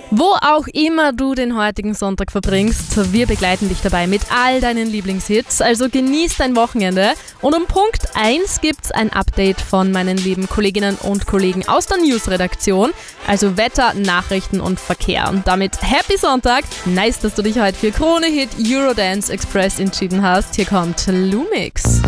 Wo auch immer du den heutigen Sonntag verbringst, wir begleiten dich dabei mit all deinen Lieblingshits. Also genieß dein Wochenende. Und um Punkt 1 gibt's ein Update von meinen lieben Kolleginnen und Kollegen aus der News-Redaktion. Also Wetter, Nachrichten und Verkehr. Und damit Happy Sonntag. Nice, dass du dich heute für Krone Hit Eurodance Express entschieden hast. Hier kommt Lumix.